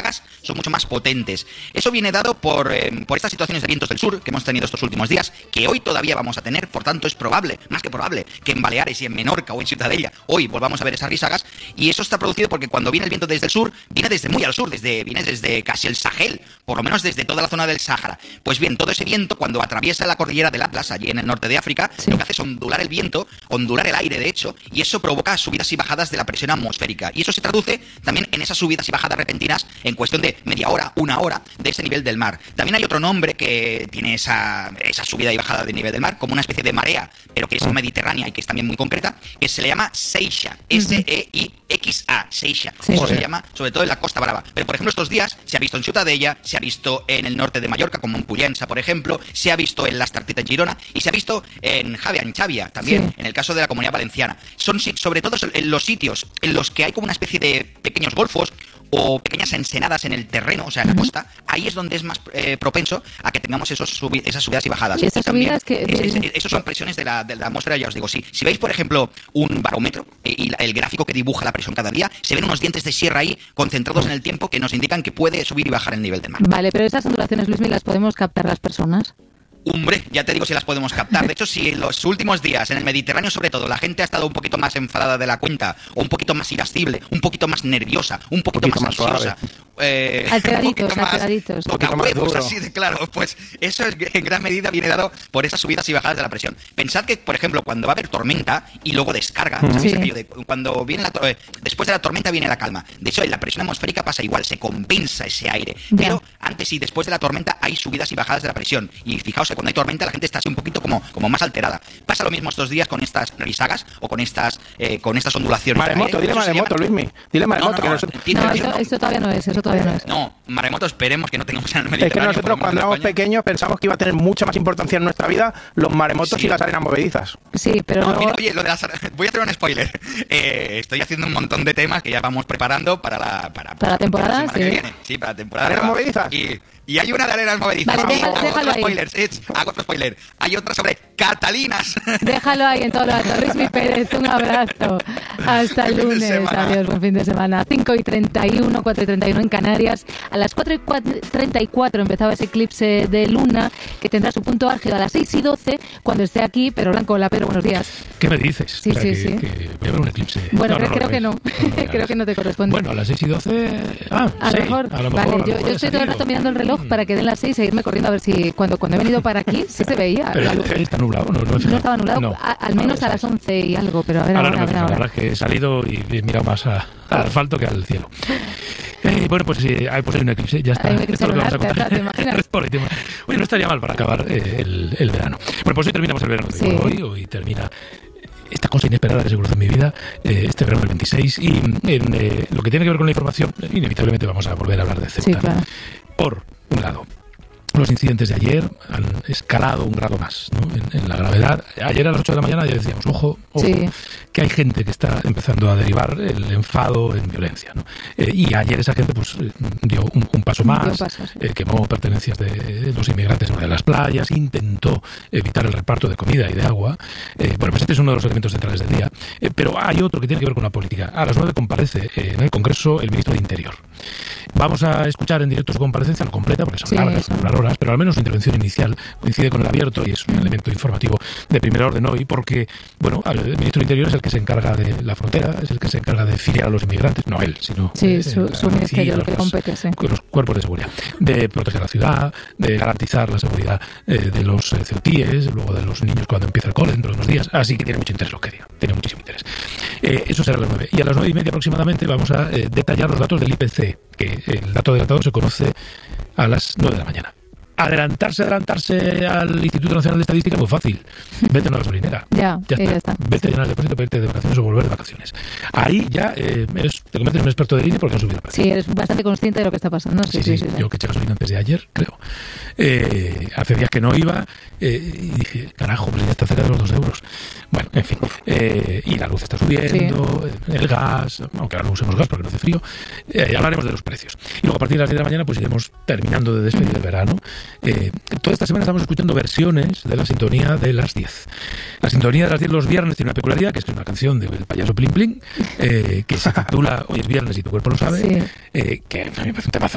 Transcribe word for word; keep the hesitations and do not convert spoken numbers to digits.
risagas son mucho más potentes. Eso viene dado por, eh, por estas situaciones de vientos del sur que hemos tenido estos últimos días, que hoy todavía vamos a tener. Por tanto, es probable, más que probable, que en Baleares y en Menorca o en Ciutadella hoy volvamos a ver esas risagas. Y eso está producido porque cuando viene el viento desde el sur, viene desde muy al sur, desde, viene desde casi el Sahel, por lo menos desde toda la zona del Sáhara. Pues bien, todo ese viento, cuando atraviesa la cordillera del Atlas, allí en el norte de África, sí. lo que hace es ondular el viento, ondular el aire, de hecho, y eso provoca subidas y bajadas de la presión atmosférica. Y eso se traduce también en esas subidas y bajadas repentinas en cuestión de media hora, una hora de ese nivel del mar. También hay otro nombre que tiene esa, esa subida y bajada de nivel del mar, como una especie de marea, pero que es mediterránea y que es también muy concreta, que se le llama Seixa, S E I X A, Seixa. Sí, eso sí. se llama sobre todo en la Costa Brava. Pero, por ejemplo, estos días se ha visto en Ciutadella, se ha visto en el norte de Mallorca, como en Pollença, por ejemplo, se ha visto en Las Tartitas, Girona, y se ha visto en Javea, en Xàbia, también, sí. en el caso de la Comunidad Valenciana. Son sobre todo en los sitios en los que hay como una especie de pequeños golfos o pequeñas ensenadas en el terreno, o sea, en la uh-huh. costa, ahí es donde es más eh, propenso a que tengamos esos subi- esas subidas y bajadas. ¿Y esas subidas que...? Es, es, es, esos son presiones de la, de la atmósfera, ya os digo, sí. Si veis, por ejemplo, un barómetro eh, y la, el gráfico que dibuja la presión cada día, se ven unos dientes de sierra ahí concentrados en el tiempo que nos indican que puede subir y bajar el nivel del mar. Vale, pero esas ondulaciones, Luismi, ¿las podemos captar las personas? Hombre, ya te digo si las podemos captar. De hecho, si en los últimos días, en el Mediterráneo sobre todo, la gente ha estado un poquito más enfadada de la cuenta, o un poquito más irascible, un poquito más nerviosa, un poquito, un poquito más, más ansiosa, eh, alteraditos, un alteraditos, tocahuevos, así de claro, pues eso es, en gran medida viene dado por esas subidas y bajadas de la presión. Pensad que, por ejemplo, cuando va a haber tormenta y luego descarga, ¿sabéis? Sí. De, cuando viene la, después de la tormenta viene la calma. De hecho, en la presión atmosférica pasa igual, se compensa ese aire. Ya. Pero antes y después de la tormenta hay subidas y bajadas de la presión. Y fijaos que cuando hay tormenta la gente está así un poquito como, como más alterada. Pasa lo mismo estos días con estas risagas o con estas eh, con estas ondulaciones. Maremoto, dile maremoto, Luismi. Dile maremoto. No, no, no, que nosotros... no, eso, eso todavía no es, eso todavía no es. No, maremoto esperemos que no tengamos en el Mediterráneo. Es que nosotros cuando éramos pequeños pensamos que iba a tener mucha más importancia en nuestra vida los maremotos sí. y las arenas movedizas. Sí, pero no, no... mira, oye, lo de las... voy a hacer un spoiler. Eh, estoy haciendo un montón de temas que ya vamos preparando para la para, para la temporada, para la sí. que viene. Sí, para la temporada. ¿Arenas movedizas? Y Y hay una de arenas movedizas. Vale, deja, hago déjalo otro spoiler. Hago otro spoiler. Hay otra sobre Catalinas. Déjalo ahí en todo lo alto. Luismi Pérez, un abrazo. Hasta el lunes. Adiós, buen fin de semana. cinco y treinta y uno, cuatro y treinta y uno en Canarias. A las cuatro y treinta y cuatro empezaba ese eclipse de luna que tendrá su punto álgido a las seis y doce cuando esté aquí. Pero Blanco, hola Pedro, buenos días. ¿Qué me dices? Sí, Para sí, que, sí. Que voy a ver un eclipse. Bueno, no, no, creo no, que no. no creo que no te corresponde. Bueno, a las seis y doce... Ah, a, sí, lo mejor. a lo mejor. Vale, a lo yo, mejor yo estoy todo el rato mirando el reloj para que den las seis e irme corriendo a ver si cuando, cuando he venido para aquí sí se veía. Pero la luz. está nublado, ¿no? No, no estaba nublado, no. a, al menos a las once y algo, pero a ver, ahora, ahora, no me ahora, ahora. La verdad es que he salido y he mirado más a, al asfalto que al cielo. Eh, bueno, pues sí, hay, pues hay un eclipse, ya está. Hay un eclipse Esto es lo que lunar, vamos a ¿te imaginas? Oye, no estaría mal para acabar eh, el, el verano. Bueno, pues hoy terminamos el verano. Sí. Hoy, hoy termina esta cosa inesperada que se cruzó en mi vida, eh, este verano del veintiséis, y en eh, lo que tiene que ver con la información, inevitablemente vamos a volver a hablar de Ceuta. Sí, claro. Por un lado, los incidentes de ayer han escalado un grado más, ¿no? en, en la gravedad. Ayer a las ocho de la mañana ya decíamos, ojo, ojo sí. que hay gente que está empezando a derivar el enfado en violencia, ¿no? Eh, y ayer esa gente pues dio un, un paso más, un paso, sí. eh, quemó pertenencias de los inmigrantes en una de las playas, intentó evitar el reparto de comida y de agua. Eh, bueno, pues este es uno de los elementos centrales del día. Eh, pero hay otro que tiene que ver con la política. A las nueve comparece eh, en el Congreso el ministro de Interior. Vamos a escuchar en directo su comparecencia, no completa, porque son sí, largas, son durar horas, pero al menos su intervención inicial coincide con el abierto y es un mm. elemento informativo de primer orden hoy, porque, bueno, el ministro de Interior es el que se encarga de la frontera, es el que se encarga de filiar a los inmigrantes, no él, sino sí, eh, su, su ministerio, lo que compete, sí. los cuerpos de seguridad, de proteger la ciudad, de garantizar la seguridad eh, de los eh, ceutíes, luego de los niños cuando empieza el cole dentro de unos días, así que tiene mucho interés lo que diga, tiene muchísimo interés. Eh, eso será a las nueve. Y a las nueve y media aproximadamente vamos a eh, detallar los datos del I P C, que el dato adelantado se conoce a las nueve de la mañana. Adelantarse, adelantarse al Instituto Nacional de Estadística, muy fácil. Vete a una gasolinera. Ya, ya, está. ya está. Vete a llenar el depósito para irte de vacaciones o volver de vacaciones. Ahí ya eh, eres, te conviertes en un experto de línea porque han subido el precio. Sí, eres bastante consciente de lo que está pasando. Sí, sí, sí. sí, sí. Yo que eché gasolina antes de ayer, creo. Eh, hace días que no iba eh, y dije, carajo, pues ya está cerca de los dos euros. Bueno, en fin. Eh, y la luz está subiendo, sí. el gas, aunque ahora no usemos gas porque no hace frío. Eh, hablaremos de los precios. Y luego a partir de las diez de la mañana pues iremos terminando de despedir el verano. Eh, toda esta semana estamos escuchando versiones de la sintonía de las diez. La sintonía de las diez los viernes tiene una peculiaridad, que es una canción del payaso Plim Plim, eh, que se titula Hoy es viernes y tu cuerpo lo sabe, sí. eh, que a mí me parece un temazo